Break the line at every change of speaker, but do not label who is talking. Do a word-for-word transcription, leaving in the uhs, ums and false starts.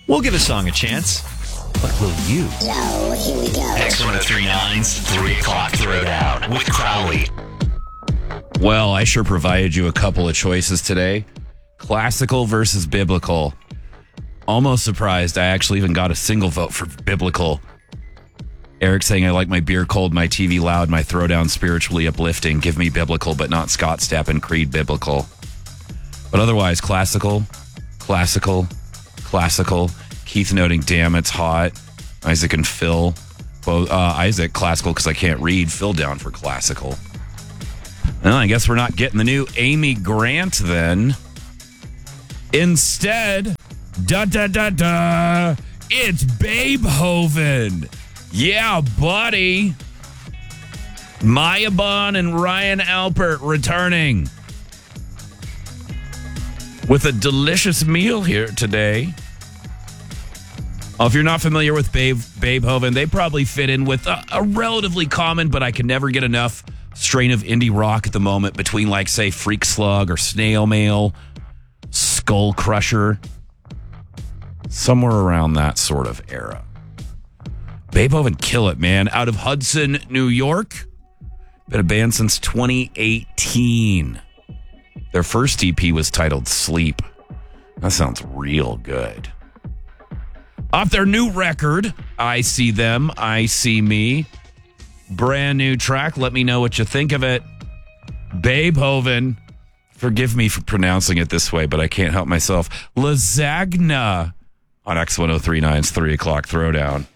We'll give a song a chance. But will you?
No, here we go.
X ten thirty-nine's three o'clock Throwdown with Crowley.
Well, I sure provided you a couple of choices today. Classical versus biblical. Almost surprised I actually even got a single vote for biblical. Eric saying I like my beer cold, my T V loud, my Throwdown spiritually uplifting. Give me biblical, but not Scott Stapp and Creed biblical. But otherwise, classical, classical, classical. Keith noting, damn, it's hot. Isaac and Phil. Both, uh, Isaac, classical because I can't read. Phil down for classical. Well, I guess we're not getting the new Amy Grant then. Instead, da da da da, it's Babehoven. Yeah, buddy. Maya Bond and Ryan Alpert returning with a delicious meal here today. Oh, if you're not familiar with Babe Babehoven, they probably fit in with a, a relatively common, but I can never get enough strain of indie rock at the moment between, like, say, Freak Slug or Snail Mail, Skull Crusher, somewhere around that sort of era. Babehoven kill it, man. Out of Hudson, New York. Been a band since twenty eighteen. Their first E P was titled Sleep. That sounds real good. Off their new record, I See Them, I See Me. Brand new track. Let me know what you think of it. Babehoven. Forgive me for pronouncing it this way, but I can't help myself. Lasagna on X ten thirty-nine's three o'clock Throwdown.